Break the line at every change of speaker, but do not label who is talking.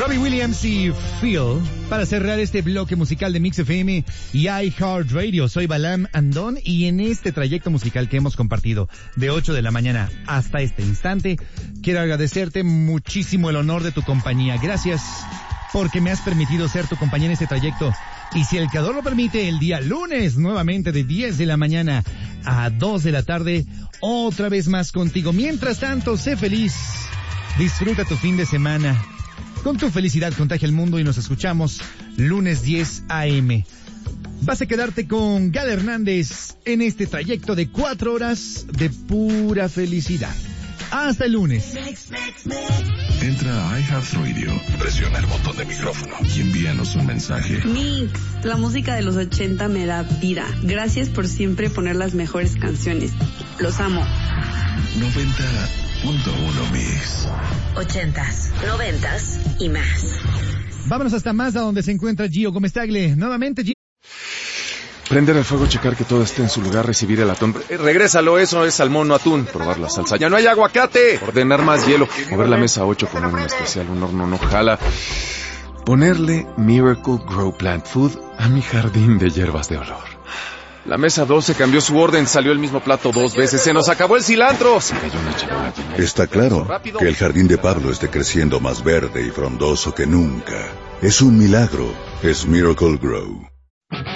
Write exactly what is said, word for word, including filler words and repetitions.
Robbie Williams y Phil para cerrar este bloque musical de Mix F M y iHeartRadio. Soy Balam Andón y en este trayecto musical que hemos compartido de ocho de la mañana hasta este instante, quiero agradecerte muchísimo el honor de tu compañía. Gracias porque me has permitido ser tu compañía en este trayecto. Y si el creador lo permite, el día lunes, nuevamente de diez de la mañana a dos de la tarde, otra vez más contigo. Mientras tanto, sé feliz, disfruta tu fin de semana. Con tu felicidad contagia el mundo y nos escuchamos lunes diez a eme. Vas a quedarte con Gal Hernández en este trayecto de cuatro horas de pura felicidad. Hasta el lunes.
Entra a iHeartRadio, presiona el botón de micrófono y envíanos un mensaje.
Mix, la música de los ochenta me da vida. Gracias por siempre poner las mejores canciones. Los amo.
noventa punto uno Mix.
Ochentas, noventas y más.
Vámonos hasta Mazda, donde se encuentra Gio Gómez Tagle. Nuevamente, Gio.
Prender el fuego, checar que todo esté en su lugar, recibir el atún. Eh, regrésalo, eso es salmón, no atún. Probar la salsa. ¡Ya no hay aguacate! Ordenar más hielo. Mover la mesa ocho con un especial, un horno no jala. Ponerle Miracle Grow Plant Food a mi jardín de hierbas de olor. La mesa doce cambió su orden, salió el mismo plato dos veces. ¡Se nos acabó el cilantro! Se cayó una charola.
Está claro que el jardín de Pablo esté creciendo más verde y frondoso que nunca. Es un milagro. Es Miracle Grow.